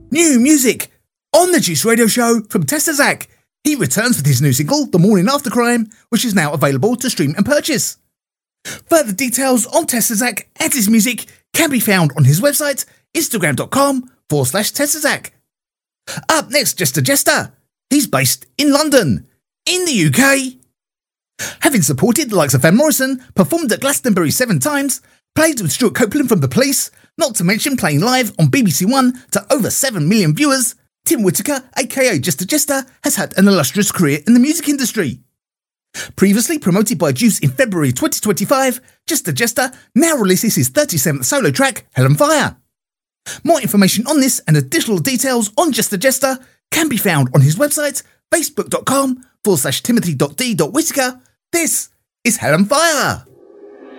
New music on the Juice Radio Show from Tester Zach. He returns with his new single, The Morning After Crime, which is now available to stream and purchase. Further details on Tester Zach and his music can be found on his website, instagram.com/Tester Zach. Up next, Jester Jester. He's based in London, in the UK. Having supported the likes of Van Morrison, performed at Glastonbury 7 times, played with Stuart Copeland from The Police, not to mention playing live on BBC One to over 7 million viewers, Tim Whitaker, aka Jester Jester, has had an illustrious career in the music industry. Previously promoted by Juice in February 2025, Jester Jester now releases his 37th solo track, Hell and Fire. More information on this and additional details on Jester Jester can be found on his website, facebook.com/timothy.d.whitaker. This is Hell and Fire.